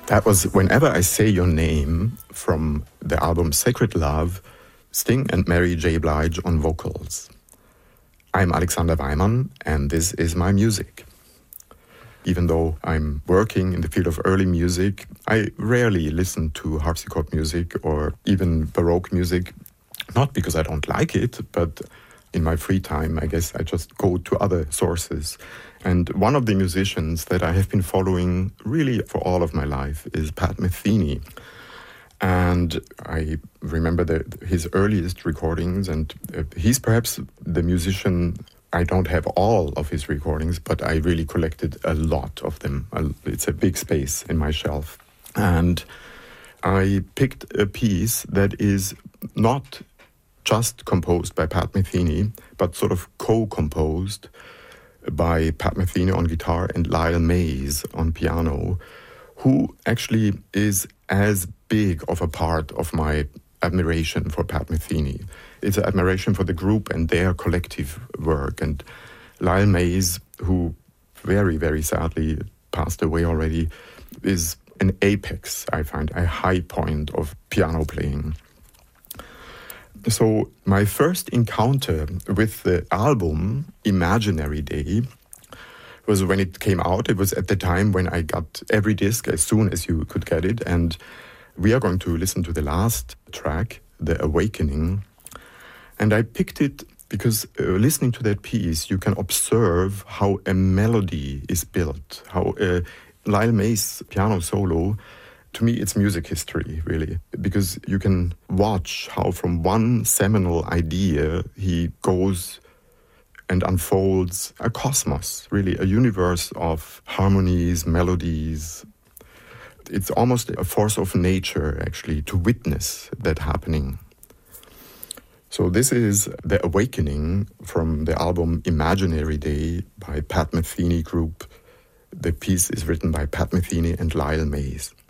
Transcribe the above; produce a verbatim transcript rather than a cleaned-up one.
That was Whenever I Say Your Name from the album Sacred Love, Sting and Mary J. Blige on vocals. I'm Alexander Weimann, and this is my music. Even though I'm working in the field of early music, I rarely listen to harpsichord music or even Baroque music, not because I don't like it, but in my free time, I guess I just go to other sources. And one of the musicians that I have been following really for all of my life is Pat Metheny. And I remember the, his earliest recordings, and uh, he's perhaps the musician. I don't have all of his recordings, but I really collected a lot of them. It's a big space in my shelf. And I picked a piece that is not just composed by Pat Metheny, but sort of co-composed by Pat Metheny on guitar and Lyle Mays on piano, who actually is as big of a part of my admiration for Pat Metheny. It's an admiration for the group and their collective work. And Lyle Mays, who very, very sadly passed away already, is an apex, I find, a high point of piano playing. So my first encounter with the album Imaginary Day was when it came out. It was at the time when I got every disc as soon as you could get it. And we are going to listen to the last track, The Awakening. And I picked it because uh, listening to that piece, you can observe how a melody is built, how uh, Lyle Mays' piano solo, to me, it's music history, really, because you can watch how from one seminal idea he goes and unfolds a cosmos, really, a universe of harmonies, melodies. It's almost a force of nature, actually, to witness that happening. So this is The Awakening from the album Imaginary Day by Pat Metheny Group. The piece is written by Pat Metheny and Lyle Mays.